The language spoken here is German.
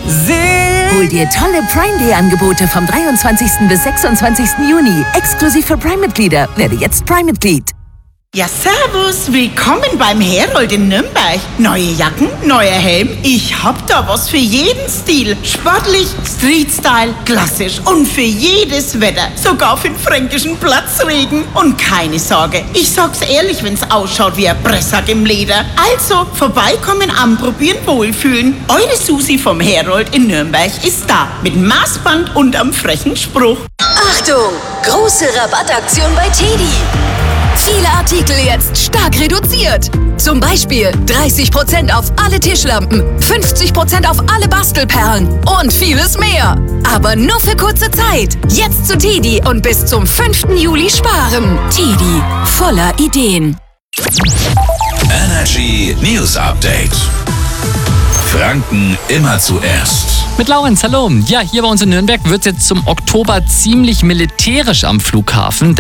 Hol dir tolle Prime Day Angebote vom 23. bis 26. Juni. Exklusiv für Prime-Mitglieder. Werde jetzt Prime-Mitglied. Ja, servus, willkommen beim Herold in Nürnberg. Neue Jacken, neuer Helm, ich hab da was für jeden Stil. Sportlich, Street-Style, klassisch und für jedes Wetter. Sogar für den fränkischen Platzregen. Und keine Sorge, ich sag's ehrlich, wenn's ausschaut wie ein Pressack im Leder. Also, vorbeikommen, anprobieren, wohlfühlen. Eure Susi vom Herold in Nürnberg ist da. Mit Maßband und am frechen Spruch. Achtung, große Rabattaktion bei Teddy. Viele Artikel jetzt stark reduziert. Zum Beispiel 30% auf alle Tischlampen, 50% auf alle Bastelperlen und vieles mehr. Aber nur für kurze Zeit. Jetzt zu Teddy und bis zum 5. Juli sparen. Teddy, voller Ideen. Energy News Update. Franken immer zuerst. Mit Laurenz, hallo. Ja, hier bei uns in Nürnberg wird es jetzt zum Oktober ziemlich militärisch am Flughafen.